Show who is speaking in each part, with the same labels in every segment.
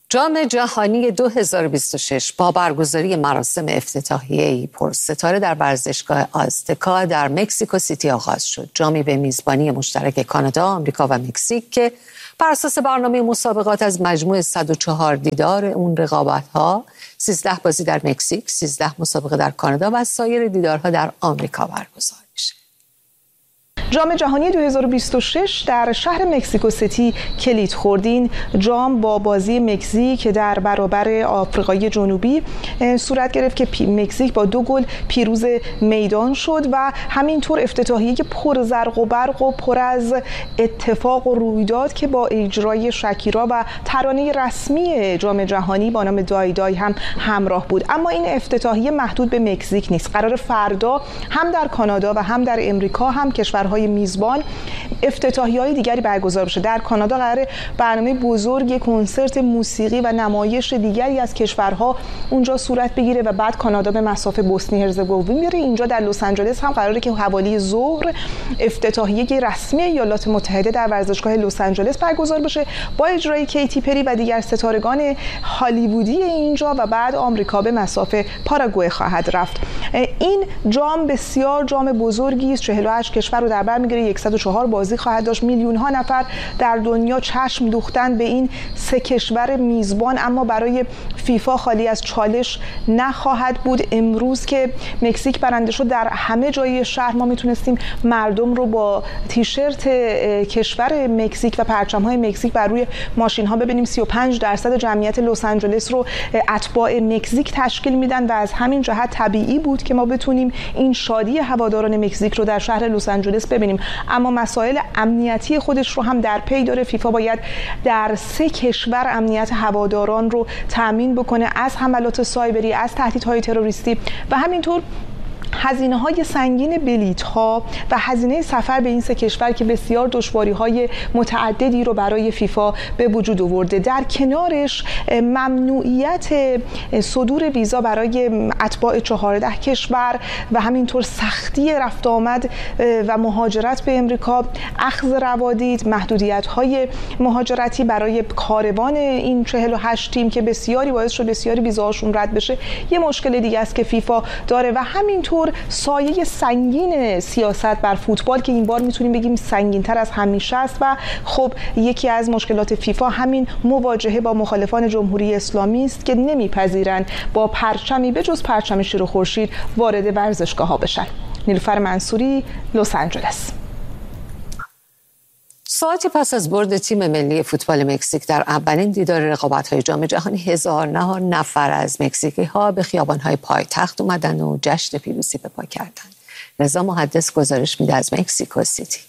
Speaker 1: جام جهانی 2026 با برگزاری مراسم افتتاحیه‌ای پرستاره در ورزشگاه آزتکا در مکزیکو سیتی آغاز شد. جامی به میزبانی مشترک کانادا، آمریکا و مکزیک که بر اساس برنامه مسابقات از مجموع 104 دیدار اون رقابت‌ها 13 بازی در مکزیک، 13 مسابقه در کانادا و سایر دیدارها در آمریکا برگزار میشه.
Speaker 2: جام جهانی 2026 در شهر مکزیکو سیتی کلید خورد. این جام با بازی مکزیک در برابر آفریقای جنوبی صورت گرفت که مکزیک با 2 گل پیروز میدان شد و همینطور افتتاحیه پر زرق و برق و پر از اتفاق و رویداد که با اجرای شکیرا و ترانه رسمی جام جهانی با نام دای دای هم همراه بود. اما این افتتاحیه محدود به مکزیک نیست. قرار فردا هم در کانادا و هم در امریکا هم کشورهای میزبان افتتاحیه‌های دیگری برگزار بشه. در کانادا قراره برنامه بزرگ کنسرت موسیقی و نمایش دیگری از کشورها اونجا صورت بگیره و بعد کانادا به مسافه بوسنی هرزگوین میره. اینجا در لس آنجلس هم قراره که حوالی ظهر افتتاحیه رسمی ایالات متحده در ورزشگاه لس آنجلس برگزار بشه با اجرای کیتی پری و دیگر ستارگان هالیوودی اینجا و بعد آمریکا به مسافه پاراگوئه خواهد رفت. این جام بسیار جام بزرگی است. 48 کشور رو در بر میگیره. 104 بازی خواهد داشت. میلیون ها نفر در دنیا چشم دوختن به این 3 کشور میزبان، اما برای فیفا خالی از چالش نخواهد بود. امروز که مکزیک برنده شد در همه جای شهر ما میتونستیم مردم رو با تیشرت کشور مکزیک و پرچم‌های مکزیک بر روی ماشین‌ها ببینیم. 35% جمعیت لس آنجلس رو اتباع مکزیک تشکیل میدن و از همین جهت طبیعی بود که ما بتونیم این شادی هواداران مکزیک رو در شهر لس آنجلس ببینیم. اما مسائل امنیتی خودش رو هم در پی داره. فیفا باید در 3 کشور امنیت هواداران رو تامین بکنه، از حملات سایبری، از تهدیدهای تروریستی و همینطور هزینه‌های سنگین بلیط‌ها و هزینه سفر به این 3 کشور که بسیار دشواری‌های متعددی رو برای فیفا به وجود آورده. در کنارش ممنوعیت صدور ویزا برای اتباع 14 کشور و همینطور سختی رفت آمد و مهاجرت به امریکا، اخذ روادید، محدودیت‌های مهاجرتی برای کاروان این 48 تیم که بسیاری باعث شد بسیاری ویزاهاشون رد بشه، یه مشکل دیگه است که فیفا داره و همینطور سایه سنگین سیاست بر فوتبال که این بار میتونیم بگیم سنگین‌تر از همیشه است و خب یکی از مشکلات فیفا همین مواجهه با مخالفان جمهوری اسلامی است که نمیپذیرند با پرچمی به جز پرچم شیر و خورشید وارد ورزشگاه‌ها بشن. نیلوفر منصوری، لس آنجلس.
Speaker 1: ساعتی پس از برد تیم ملی فوتبال مکزیک در اولین دیدار رقابت‌های جام جهانی، هزارها نفر از مکزیکی‌ها به خیابان‌های پایتخت اومدن و جشن پیروزی به پا کردند. رضا محدث گزارش میده از مکزیکو سیتی.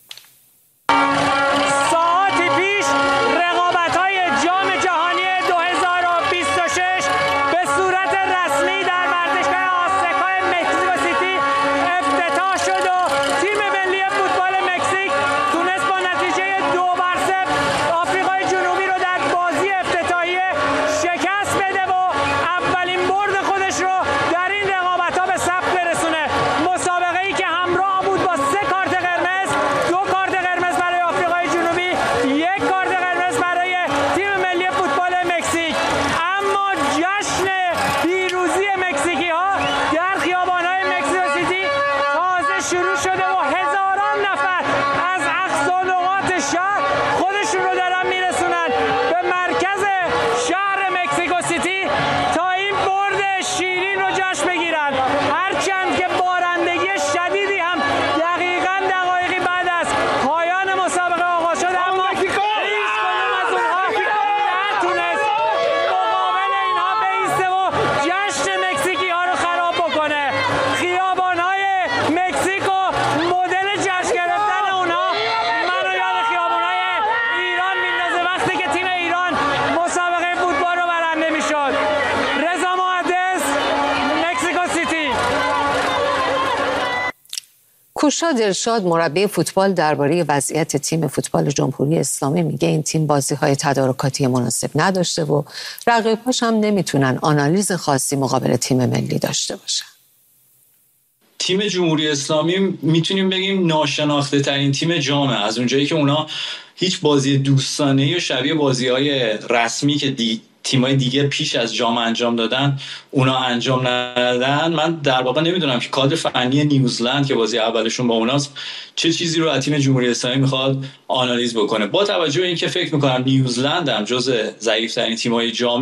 Speaker 3: ساعتی پیش رقابت‌های جام جهانی 2026 به صورت رسمی در ورزشگاه آزتکا مکزیکو سیتی افتتاح شد و تیم ملی فوتبال مکزیک تونست با نتیجه 2-0 آفریقای جنوبی رو در بازی افتتاحیه شکست بده و اولین برد خودش رو در این رقابت‌ها به ثبت برسونه. مسابقه‌ای که همراه بود با 3 کارت قرمز، 2 کارت قرمز برای آفریقای جنوبی، 1 کارت قرمز برای تیم ملی فوتبال مکزیک. اما جشن پیروزی مکزیکی‌ها در خیابان‌های مکزیکو سیتی تازه شروع شده و هزاران نفر از اقصا نقاط شهر خودشون رو دارن میرسونن به مرکز شهر مکزیکو سیتی تا این برد شیرین رو جشن بگیرن. هرچند که بارندگی شدیدی هم دقیقاً دقایقی بعد از پایان مسابقه آغاز شد، اما هیچ کدوم از اونها نتونست مقابل اینها بایسته و جشن مکزیکی ها رو خراب بکنه. خیابان‌های مکزیک و مدل جشن گرفتن اونها منو یاد خیابان‌های ایران میندازه وقتی که تیم ایران مسابقه فوتبال رو برنده میشد. رضا محدث، مکزیکو سیتی.
Speaker 1: کوشا دلشاد مربی فوتبال درباره وضعیت تیم فوتبال جمهوری اسلامی میگه این تیم بازی‌های تدارکاتی مناسب نداشته و رقیب‌هاش هم نمیتونن آنالیز خاصی مقابل تیم ملی داشته باشن.
Speaker 4: تیم جمهوری اسلامی میتونیم بگیم ناشناخته ترین تیم جامه، از اونجایی که اونا هیچ بازی دوستانه‌ای و شبیه بازی‌های رسمی که تیمای دیگه پیش از جام انجام دادن اونا انجام ندادن. من در واقع نمیدونم که کادر فنی نیوزلند که بازی اولشون با اوناست چه چیزی رو از تیم جمهوری اسلامی میخواد آنالیز بکنه، با توجه به اینکه فکر میکنم نیوزلند هم جز ضعیف‌ترین تیم‌های جام